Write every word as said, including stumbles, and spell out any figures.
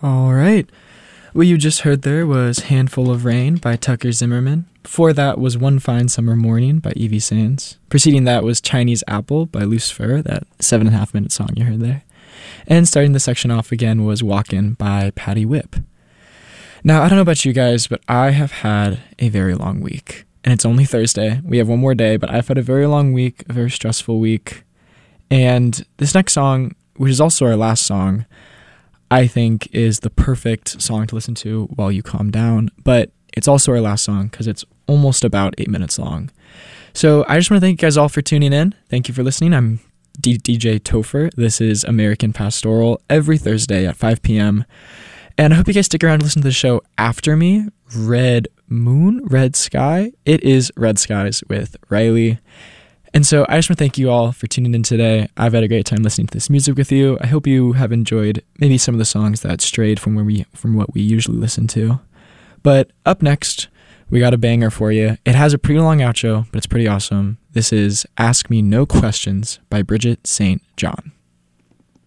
All right. What you just heard there was Handful of Rain by Tucker Zimmerman. Before that was One Fine Summer Morning by Evie Sands. Preceding that was Chinese Apple by Loose Fur, that seven and a half minute song you heard there. And starting the section off again was Walkin' by Patty Whip. Now, I don't know about you guys, but I have had a very long week. And it's only Thursday. We have one more day, but I've had a very long week, a very stressful week. And this next song, which is also our last song, I think is the perfect song to listen to while you calm down. But it's also our last song because it's almost about eight minutes long. So I just want to thank you guys all for tuning in. Thank you for listening. I'm D- DJ Topher. This is American Pastoral every Thursday at five p.m. And I hope you guys stick around and listen to the show after me. Red Moon, Red Sky. It is Red Skies with Riley. And so I just want to thank you all for tuning in today. I've had a great time listening to this music with you. I hope you have enjoyed maybe some of the songs that strayed from where we from what we usually listen to. But up next, we got a banger for you. It has a pretty long outro, but it's pretty awesome. This is Ask Me No Questions by Bridget Saint John.